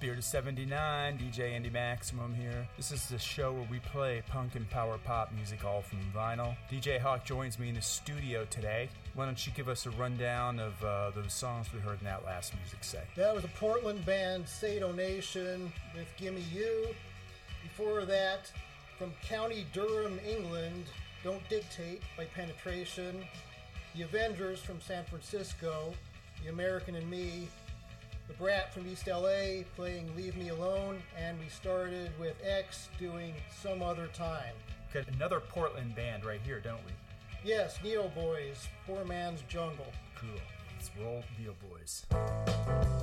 Spirit of 79, DJ Andy Maximum here. This is the show where we play punk and power pop music all from vinyl. DJ Hawk joins me in the studio today. Why don't you give us a rundown of those songs we heard in that last music set? That was a Portland band, Sado Nation, with Gimme You. Before that, from County Durham, England, Don't Dictate by Penetration. The Avengers from San Francisco, The American and Me. The Brat from East LA playing Leave Me Alone, and we started with X doing Some Other Time. Got another Portland band right here, don't we? Yes, Neo Boys, Poor Man's Jungle. Cool. Let's roll Neo Boys.